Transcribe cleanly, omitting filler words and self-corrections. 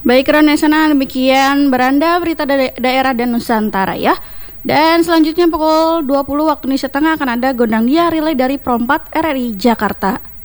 Baik Ronesana, demikian beranda berita daerah dan Nusantara ya. Dan selanjutnya pukul 20 waktu Indonesia Tengah akan ada Gondang Dia Relay dari Pro 4 RRI Jakarta.